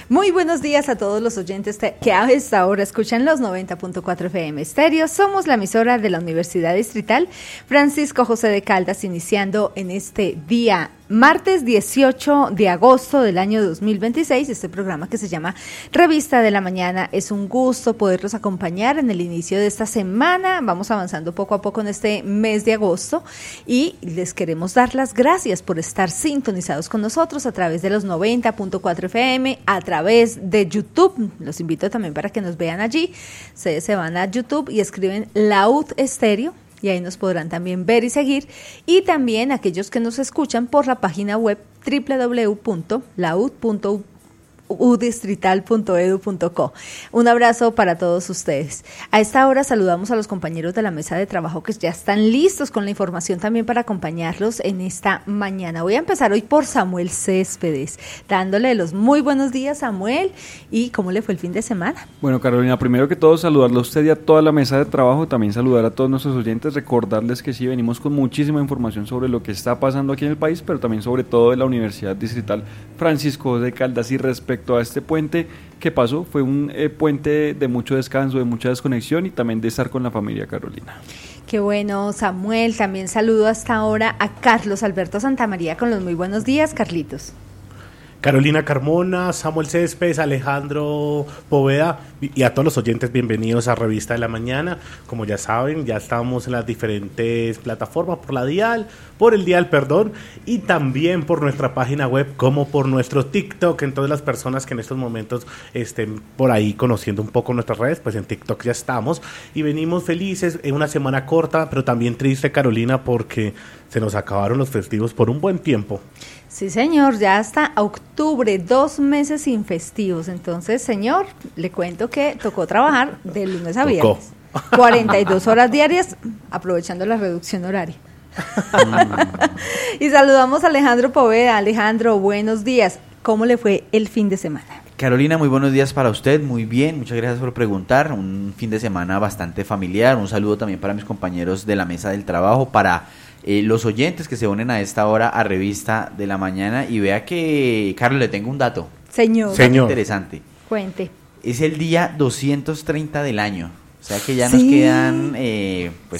Muy buenos días a todos los oyentes que a esta hora escuchan los 90.4 FM Estéreo. Somos la emisora de la Universidad Distrital Francisco José de Caldas, iniciando en este día martes 18 de agosto del año 2026, este programa que se llama Revista de la Mañana. Es un gusto poderlos acompañar en el inicio de esta semana. Vamos avanzando poco a poco en este mes de agosto y les queremos dar las gracias por estar sintonizados con nosotros a través de los 90.4 FM, a través de YouTube. Los invito también para que nos vean allí. Ustedes se van a YouTube y escriben Laud Estéreo, y ahí nos podrán también ver y seguir, y también aquellos que nos escuchan por la página web www.laud.udistrital.edu.co. Un abrazo para todos ustedes. A esta hora saludamos a los compañeros de la mesa de trabajo que ya están listos con la información también para acompañarlos en esta mañana. Voy a empezar hoy por Samuel Céspedes, dándole los muy buenos días, Samuel, y cómo le fue el fin de semana. Bueno, Carolina, primero que todo saludarlo a usted y a toda la mesa de trabajo, también saludar a todos nuestros oyentes, recordarles que sí, venimos con muchísima información sobre lo que está pasando aquí en el país, pero también sobre todo de la Universidad Distrital Francisco de Caldas. Y respecto a este puente que pasó, fue un puente de mucho descanso, de mucha desconexión y también de estar con la familia, Carolina. Qué bueno, Samuel. También saludo hasta ahora a Carlos Alberto Santamaría con los muy buenos días, Carlitos. Carolina Carmona, Samuel Céspedes, Alejandro Poveda y a todos los oyentes, bienvenidos a Revista de la Mañana. Como ya saben, ya estamos en las diferentes plataformas, por la Dial, por el Dial, perdón, y también por nuestra página web, como por nuestro TikTok. Entonces las personas que en estos momentos estén por ahí conociendo un poco nuestras redes, pues en TikTok ya estamos y venimos felices en una semana corta, pero también triste, Carolina, porque se nos acabaron los festivos por un buen tiempo. Sí, señor, ya hasta octubre, 2 meses sin festivos. Entonces, señor, le cuento que tocó trabajar de lunes a viernes. 42 horas diarias, aprovechando la reducción horaria. Y saludamos a Alejandro Poveda. Alejandro, buenos días. ¿Cómo le fue el fin de semana? Carolina, muy buenos días para usted, muy bien, muchas gracias por preguntar. Un fin de semana bastante familiar. Un saludo también para mis compañeros de la mesa del trabajo, para los oyentes que se unen a esta hora a Revista de la Mañana. Y vea que, Carlos, le tengo un dato. Señor. Interesante. Cuente. Es el día 235 del año. O sea que ya nos quedan pues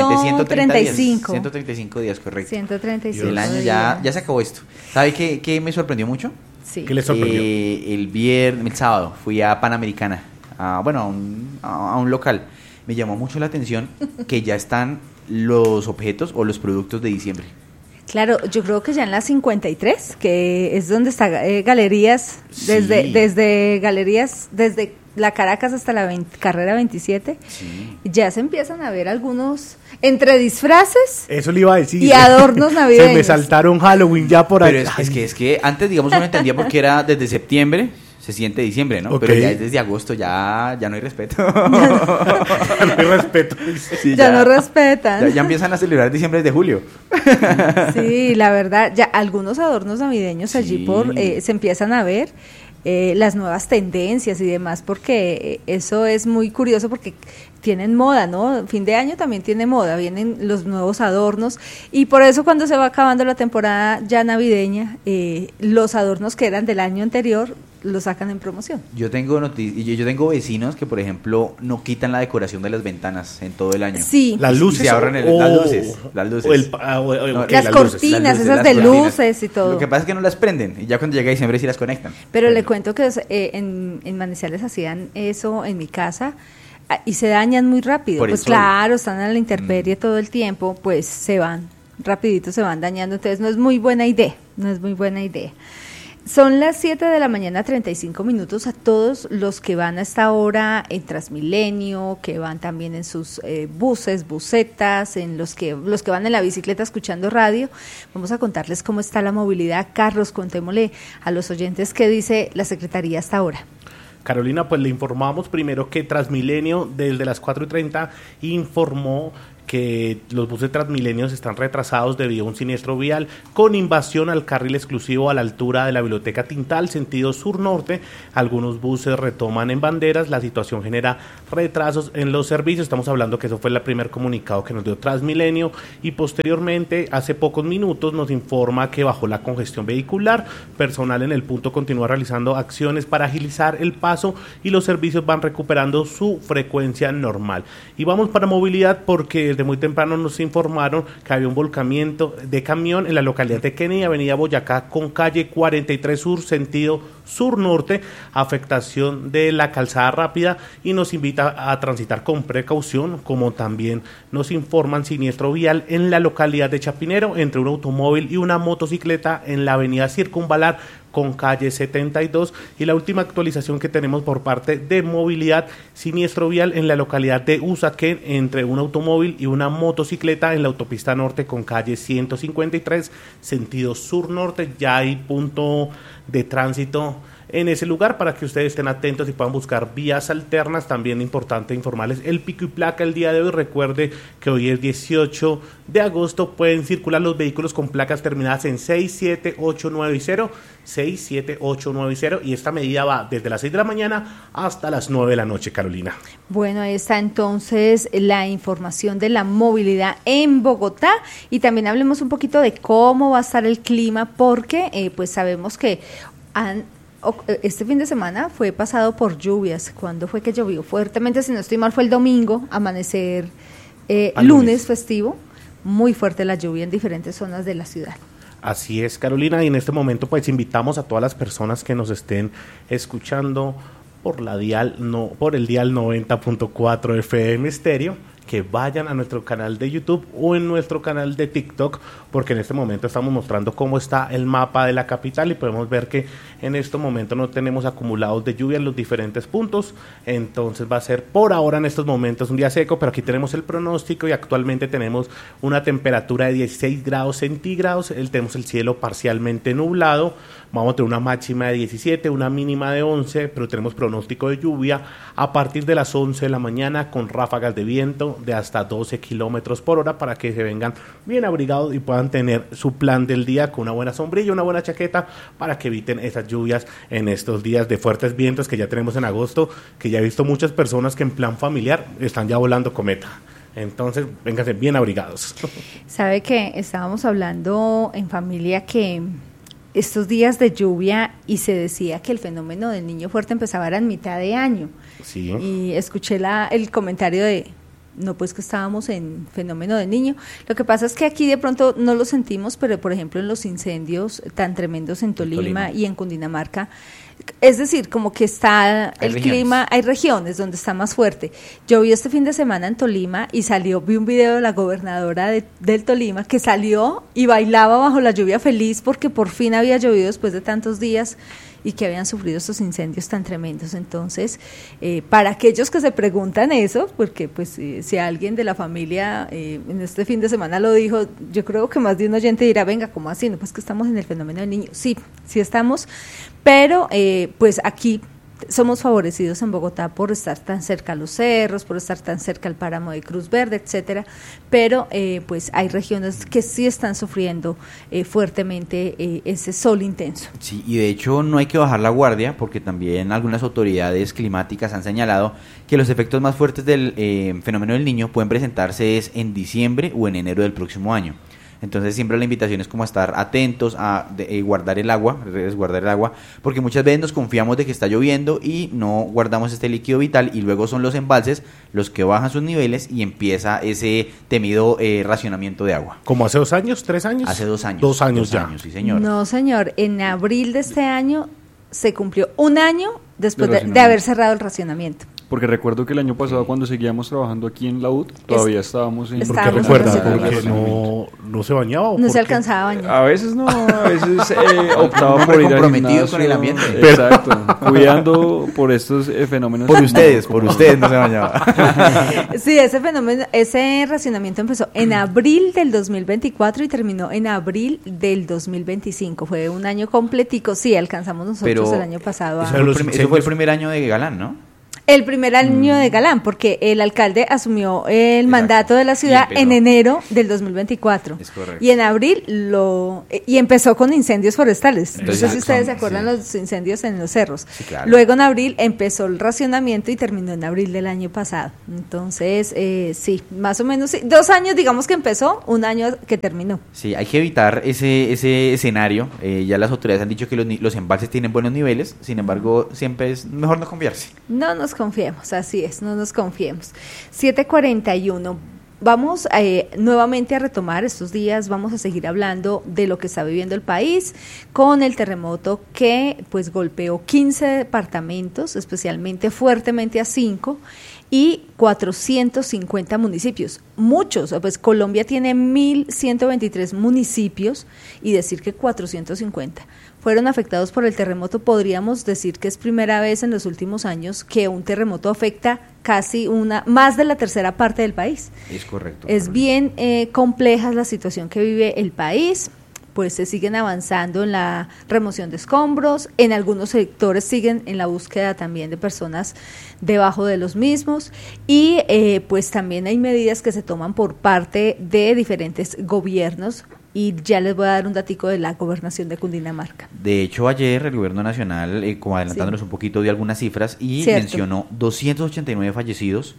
135. 135 días, correcto. 135 el año ya se acabó esto. ¿Sabe qué me sorprendió mucho? Sí. ¿Qué le sorprendió? El sábado fui a Panamericana, a un local. Me llamó mucho la atención que ya están los objetos o los productos de diciembre. Claro, yo creo que ya en la 53, que es donde está Galerías, desde Galerías, desde la Caracas hasta la carrera 27, sí, ya se empiezan a ver algunos entre disfraces. Eso le iba a decir. Y adornos navideños. Se me saltaron Halloween ya por ahí. Pero es que antes, digamos, uno entendía porque era desde septiembre. Se siente diciembre, ¿no? Okay. Pero ya desde agosto ya no hay respeto. No hay respeto. Sí, ya no respetan. Ya empiezan a celebrar diciembre desde julio. Sí, la verdad, ya algunos adornos navideños allí se empiezan a ver. Las nuevas tendencias y demás, porque eso es muy curioso porque tienen moda, ¿no? Fin de año también tiene moda, vienen los nuevos adornos y por eso cuando se va acabando la temporada ya navideña, los adornos que eran del año anterior los sacan en promoción. Yo tengo vecinos que, por ejemplo, no quitan la decoración de las ventanas en todo el año. Sí. Las luces. Y se ahorran las luces. Las cortinas, esas de luces y todo. Lo que pasa es que no las prenden y ya cuando llega diciembre sí las conectan. Pero le cuento que en Manizales hacían eso en mi casa y se dañan muy rápido. Pues claro, están a la intemperie todo el tiempo, pues se van rapidito, se van dañando. Entonces no es muy buena idea. Son las 7 de la mañana, 35 minutos. A todos los que van a esta hora en Transmilenio, que van también en sus buses, busetas, en los que van en la bicicleta escuchando radio, vamos a contarles cómo está la movilidad. Carlos, contémosle a los oyentes qué dice la Secretaría hasta ahora. Carolina, pues le informamos primero que Transmilenio desde las 4:30 informó que los buses Transmilenio están retrasados debido a un siniestro vial con invasión al carril exclusivo a la altura de la Biblioteca Tintal, sentido sur-norte. Algunos buses retoman en Banderas, la situación genera retrasos en los servicios. Estamos hablando que eso fue el primer comunicado que nos dio Transmilenio, y posteriormente, hace pocos minutos, nos informa que bajó la congestión vehicular. Personal en el punto continúa realizando acciones para agilizar el paso y los servicios van recuperando su frecuencia normal. Y vamos para movilidad porque desde muy temprano nos informaron que había un volcamiento de camión en la localidad de Kennedy, avenida Boyacá con calle 43 Sur, sentido sur-norte, afectación de la calzada rápida, y nos invita a transitar con precaución. Como también nos informan, siniestro vial en la localidad de Chapinero entre un automóvil y una motocicleta en la avenida Circunvalar con calle 72. Y la última actualización que tenemos por parte de movilidad, siniestro vial en la localidad de Usaquén entre un automóvil y una motocicleta en la autopista norte con calle 153, sentido sur-norte. Ya hay punto de tránsito en ese lugar para que ustedes estén atentos y puedan buscar vías alternas. También importante informarles el pico y placa el día de hoy. Recuerde que hoy es 18 de agosto, pueden circular los vehículos con placas terminadas en 67890, 67890, y esta medida va desde las 6 de la mañana hasta las 9 de la noche, Carolina. Bueno, ahí está entonces la información de la movilidad en Bogotá, y también hablemos un poquito de cómo va a estar el clima, porque pues sabemos que este fin de semana fue pasado por lluvias. ¿Cuándo fue que llovió fuertemente? Si no estoy mal, fue el domingo, amanecer lunes festivo, muy fuerte la lluvia en diferentes zonas de la ciudad. Así es, Carolina, y en este momento pues invitamos a todas las personas que nos estén escuchando por el dial 90.4 FM Estéreo, que vayan a nuestro canal de YouTube o en nuestro canal de TikTok, porque en este momento estamos mostrando cómo está el mapa de la capital y podemos ver que en este momento no tenemos acumulados de lluvia en los diferentes puntos. Entonces va a ser por ahora en estos momentos un día seco, pero aquí tenemos el pronóstico y actualmente tenemos una temperatura de 16 grados centígrados, tenemos el cielo parcialmente nublado, vamos a tener una máxima de 17, una mínima de 11, pero tenemos pronóstico de lluvia a partir de las 11 de la mañana con ráfagas de viento de hasta 12 kilómetros por hora para que se vengan bien abrigados y puedan tener su plan del día con una buena sombrilla, una buena chaqueta, para que eviten esas lluvias en estos días de fuertes vientos que ya tenemos en agosto, que ya he visto muchas personas que en plan familiar están ya volando cometa. Entonces, vénganse bien abrigados. Sabe que estábamos hablando en familia que estos días de lluvia, y se decía que el fenómeno del niño fuerte empezaba en mitad de año. Sí. Y escuché el comentario de no, pues que estábamos en fenómeno del niño. Lo que pasa es que aquí de pronto no lo sentimos, pero por ejemplo en los incendios tan tremendos en Tolima y en Cundinamarca, es decir, como que está el clima, hay regiones donde está más fuerte. Yo vi este fin de semana en Tolima y vi un video de la gobernadora del Tolima que salió y bailaba bajo la lluvia feliz porque por fin había llovido después de tantos días y que habían sufrido estos incendios tan tremendos. Entonces, para aquellos que se preguntan eso, porque pues si alguien de la familia en este fin de semana lo dijo, yo creo que más de un oyente dirá, venga, ¿cómo así? No, pues que estamos en el fenómeno del niño. Sí estamos, pero pues aquí somos favorecidos en Bogotá por estar tan cerca a los cerros, por estar tan cerca al páramo de Cruz Verde, etcétera, pero pues hay regiones que sí están sufriendo fuertemente ese sol intenso. Sí, y de hecho no hay que bajar la guardia, porque también algunas autoridades climáticas han señalado que los efectos más fuertes del fenómeno del Niño pueden presentarse en diciembre o en enero del próximo año. Entonces siempre la invitación es como a estar atentos a guardar el agua, resguardar el agua, porque muchas veces nos confiamos de que está lloviendo y no guardamos este líquido vital, y luego son los embalses los que bajan sus niveles y empieza ese temido racionamiento de agua. ¿Como hace 2 años, 3 años? Hace 2 años. 2 años ya. Sí, señor. No, señor, en abril de este año se cumplió 1 año después de haber cerrado el racionamiento. Porque recuerdo que el año pasado cuando seguíamos trabajando aquí en la UD, todavía estábamos en... ¿Por qué recuerda? ¿Porque no se bañaba? No se alcanzaba a bañar. A veces no, a veces optaba por ir comprometido con el ambiente. Exacto, cuidando por estos fenómenos. Por ustedes no se bañaba. Sí, ese racionamiento empezó en abril del 2024 y terminó en abril del 2025. Fue un año completico. Sí, alcanzamos nosotros el año pasado. Eso fue el primer año de Galán, ¿no? El primer año de Galán, porque el alcalde asumió el mandato de la ciudad en enero del 2024. Es correcto. Y en abril empezó con incendios forestales. No sé si ustedes se acuerdan los incendios en los cerros. Sí, claro. Luego en abril empezó el racionamiento y terminó en abril del año pasado. Entonces, sí, más o menos, sí, 2 años digamos que empezó, 1 año que terminó. Sí, hay que evitar ese escenario. Ya las autoridades han dicho que los embalses tienen buenos niveles, sin embargo, siempre es mejor no confiarse. No nos confiemos, así es, no nos confiemos. 7:41. Vamos nuevamente a retomar estos días, vamos a seguir hablando de lo que está viviendo el país con el terremoto que pues golpeó 15 departamentos, especialmente fuertemente a 5 y 450 municipios. Muchos, pues Colombia tiene 1.123 municipios y decir que 450 fueron afectados por el terremoto, podríamos decir que es primera vez en los últimos años que un terremoto afecta casi más de la tercera parte del país. Es correcto. Es bien compleja la situación que vive el país, pues se siguen avanzando en la remoción de escombros, en algunos sectores siguen en la búsqueda también de personas debajo de los mismos y pues también hay medidas que se toman por parte de diferentes gobiernos. Y ya les voy a dar un datico de la gobernación de Cundinamarca. De hecho, ayer el gobierno nacional, como adelantándonos un poquito, dio algunas cifras y mencionó 289 fallecidos,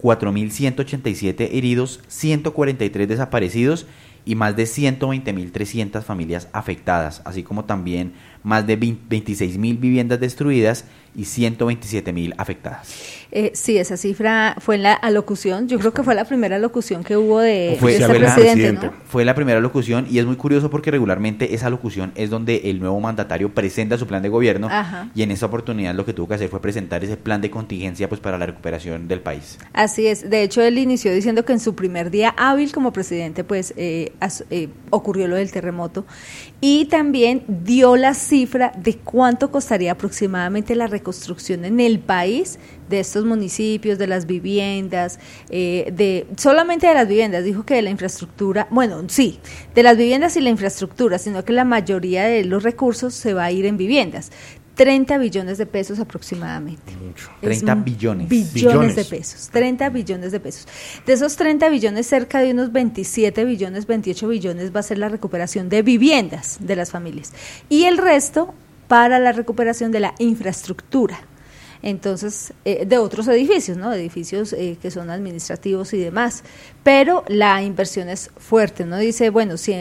4.187 heridos, 143 desaparecidos y más de 120.300 familias afectadas, así como también más de 26.000 viviendas destruidas y 127.000 afectadas. Sí, esa cifra fue en la alocución, yo creo que fue la primera alocución que hubo de este presidente, ¿no? Fue la primera alocución y es muy curioso porque regularmente esa alocución es donde el nuevo mandatario presenta su plan de gobierno. Ajá. Y en esta oportunidad lo que tuvo que hacer fue presentar ese plan de contingencia pues para la recuperación del país. Así es, de hecho él inició diciendo que en su primer día hábil como presidente pues ocurrió lo del terremoto y también dio la cifra de cuánto costaría aproximadamente la reconstrucción en el país de estos municipios, de las viviendas, solamente de las viviendas, dijo que de la infraestructura, bueno, sí, de las viviendas y la infraestructura, sino que la mayoría de los recursos se va a ir en viviendas. 30 billones de pesos aproximadamente. Mucho. 30 billones. Billones de pesos. 30 billones de pesos. De esos 30 billones, cerca de unos 27 billones, 28 billones va a ser la recuperación de viviendas de las familias. Y el resto para la recuperación de la infraestructura. Entonces, de otros edificios, ¿no? Edificios que son administrativos y demás. Pero la inversión es fuerte, ¿no? Dice, bueno, si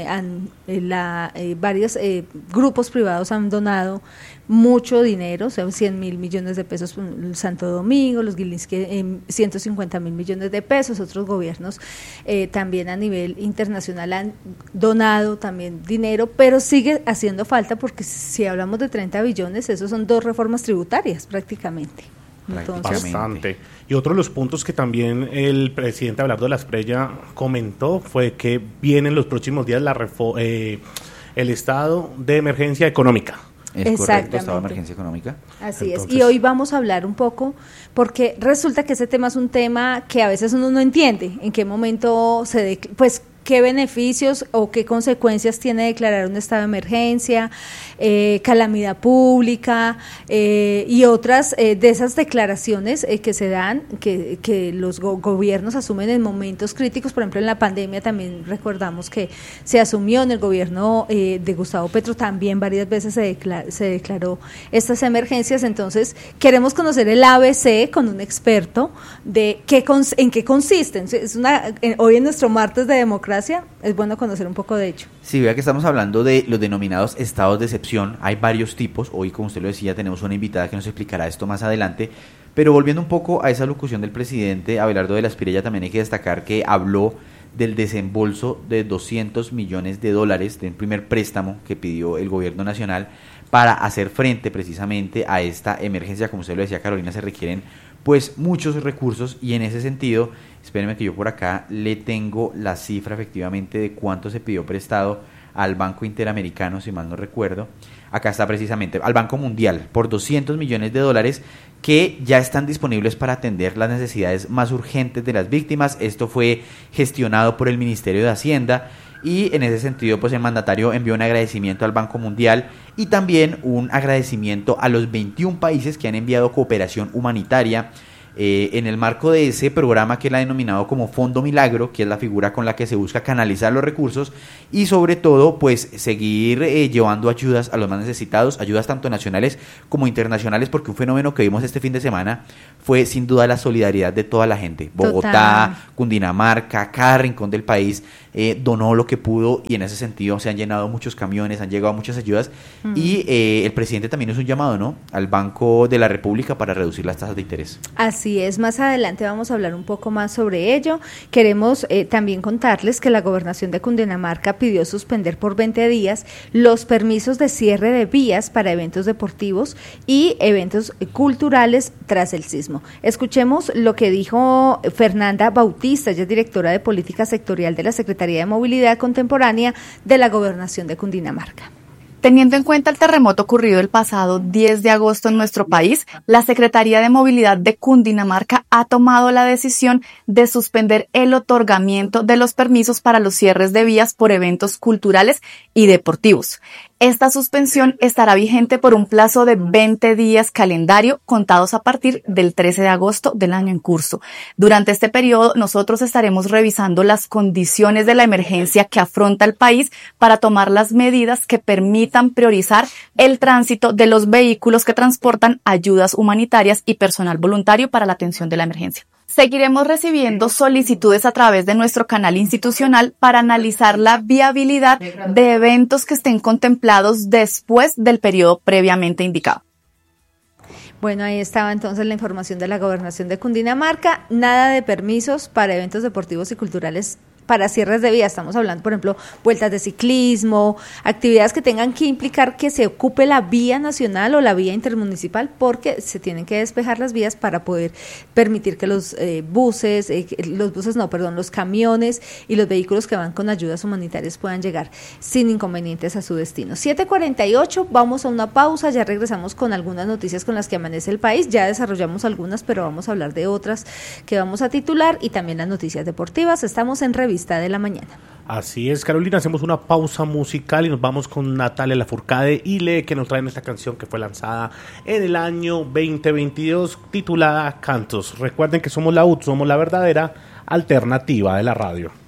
varios grupos privados han donado mucho dinero, o sea, 100.000 millones de pesos Santo Domingo, los Gilinski 150.000 millones de pesos, otros gobiernos también a nivel internacional han donado también dinero, pero sigue haciendo falta porque si hablamos de 30 billones, esos son 2 reformas tributarias prácticamente. Entonces, bastante. Y otro de los puntos que también el presidente Abelardo de la Espriella comentó fue que viene en los próximos días el estado de emergencia económica. Es correcto, estado de emergencia económica. Así entonces, es, y hoy vamos a hablar un poco, porque resulta que ese tema es un tema que a veces uno no entiende, en qué momento qué beneficios o qué consecuencias tiene declarar un estado de emergencia, calamidad pública y otras de esas declaraciones que se dan, que los gobiernos asumen en momentos críticos. Por ejemplo, en la pandemia también recordamos que se asumió en el gobierno de Gustavo Petro, también varias veces se declaró estas emergencias. Entonces, queremos conocer el ABC con un experto de en qué consisten. Hoy en nuestro martes de democracia es bueno conocer un poco de ello. Sí, vea que estamos hablando de los denominados estados de excepción. Hay varios tipos. Hoy, como usted lo decía, tenemos una invitada que nos explicará esto más adelante. Pero volviendo un poco a esa locución del presidente Abelardo de la Espriella, también hay que destacar que habló del desembolso de $200 millones de un primer préstamo que pidió el gobierno nacional para hacer frente precisamente a esta emergencia. Como usted lo decía, Carolina, se requieren pues muchos recursos y en ese sentido, espérenme que yo por acá le tengo la cifra efectivamente de cuánto se pidió prestado al Banco Interamericano, si mal no recuerdo. Acá está precisamente, al Banco Mundial, por $200 millones que ya están disponibles para atender las necesidades más urgentes de las víctimas. Esto fue gestionado por el Ministerio de Hacienda y en ese sentido pues el mandatario envió un agradecimiento al Banco Mundial y también un agradecimiento a los 21 países que han enviado cooperación humanitaria En el marco de ese programa que él ha denominado como Fondo Milagro, que es la figura con la que se busca canalizar los recursos y sobre todo pues seguir llevando ayudas a los más necesitados, ayudas tanto nacionales como internacionales, porque un fenómeno que vimos este fin de semana fue sin duda la solidaridad de toda la gente. Bogotá, Total. Cundinamarca, cada rincón del país donó lo que pudo, y en ese sentido se han llenado muchos camiones, han llegado muchas ayudas y el presidente también hizo un llamado, ¿no?, al Banco de la República para reducir las tasas de interés. Así es, más adelante vamos a hablar un poco más sobre ello. Queremos también contarles que la Gobernación de Cundinamarca pidió suspender por 20 días los permisos de cierre de vías para eventos deportivos y eventos culturales tras el sismo. Escuchemos lo que dijo Fernanda Bautista, ella es directora de Política Sectorial de la Secretaría de Movilidad Contemporánea de la Gobernación de Cundinamarca. Teniendo en cuenta el terremoto ocurrido el pasado 10 de agosto en nuestro país, la Secretaría de Movilidad de Cundinamarca ha tomado la decisión de suspender el otorgamiento de los permisos para los cierres de vías por eventos culturales y deportivos. Esta suspensión estará vigente por un plazo de 20 días calendario contados a partir del 13 de agosto del año en curso. Durante este periodo, nosotros estaremos revisando las condiciones de la emergencia que afronta el país para tomar las medidas que permitan priorizar el tránsito de los vehículos que transportan ayudas humanitarias y personal voluntario para la atención de la emergencia. Seguiremos recibiendo solicitudes a través de nuestro canal institucional para analizar la viabilidad de eventos que estén contemplados después del periodo previamente indicado. Bueno, ahí estaba entonces la información de la Gobernación de Cundinamarca. Nada de permisos para eventos deportivos y culturales para cierres de vía. Estamos hablando, por ejemplo, vueltas de ciclismo, actividades que tengan que implicar que se ocupe la vía nacional o la vía intermunicipal, porque se tienen que despejar las vías para poder permitir que los los camiones y los vehículos que van con ayudas humanitarias puedan llegar sin inconvenientes a su destino. 7:48, vamos a una pausa, ya regresamos con algunas noticias con las que amanece el país, ya desarrollamos algunas, pero vamos a hablar de otras que vamos a titular y también las noticias deportivas. Estamos en Revista de la Mañana. Así es, Carolina, hacemos una pausa musical y nos vamos con Natalia Lafourcade y Le, que nos traen esta canción que fue lanzada en el año 2022 titulada Cantos. Recuerden que somos la UT, somos la verdadera alternativa de la radio.